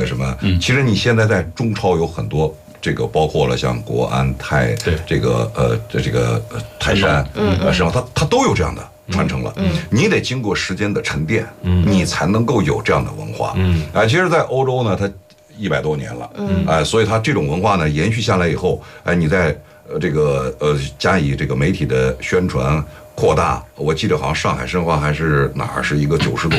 什么？其实你现在在中超有很多。这个包括了像国安、这个泰山，实际上它都有这样的传承了。你得经过时间的沉淀，你才能够有这样的文化。其实，在欧洲呢，它100多年了，所以它这种文化呢延续下来以后，你在加以这个媒体的宣传扩大，我记得好像上海申花还是哪儿是一个90多